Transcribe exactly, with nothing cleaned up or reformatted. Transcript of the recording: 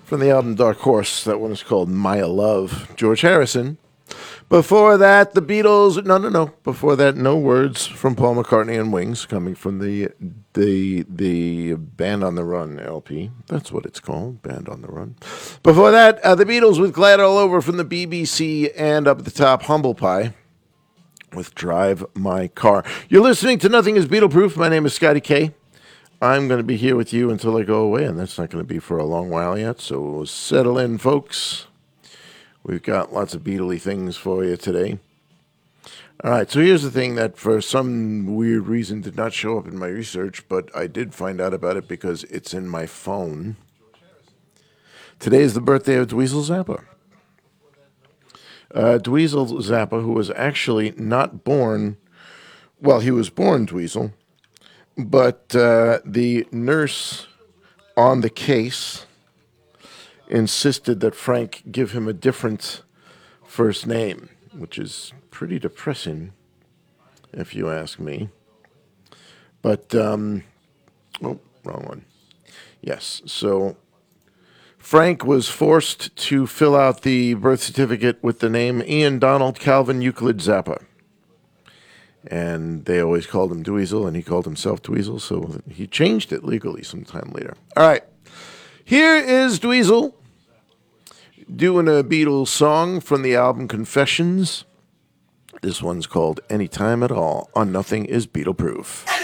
from the album Dark Horse. That one is called Maya Love. George Harrison. Before that, the Beatles. No, no, no. Before that, No Words from Paul McCartney and Wings, coming from the the the Band on the Run L P. That's what it's called, Band on the Run. Before that, uh, the Beatles with Glad All Over from the B B C, and up at the top, Humble Pie with Drive My Car. You're listening to Nothing is Beatle Proof. My name is Scotty K. I'm going to be here with you until I go away, and that's not going to be for a long while yet, so settle in, folks. We've got lots of Beatle-y things for you today. All right, so here's the thing that for some weird reason did not show up in my research, but I did find out about it because it's in my phone. Today is the birthday of Dweezil Zappa. Uh, Dweezil Zappa, who was actually not born, well, he was born Dweezil, but uh, the nurse on the case insisted that Frank give him a different first name, which is pretty depressing, if you ask me. But, um, oh, wrong one. Yes, so Frank was forced to fill out the birth certificate with the name Ian Donald Calvin Euclid Zappa. And they always called him Dweezil, and he called himself Dweezil, so he changed it legally sometime later. All right, here is Dweezil doing a Beatles song from the album Confessions. This one's called Anytime at All on Nothing is Beatle Proof.